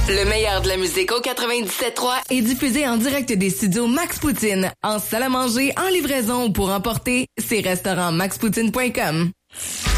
Le meilleur de la musique au 97.3 est diffusé en direct des studios Max Poutine, en salle à manger, en livraison ou pour emporter, c'est restaurant maxpoutine.com.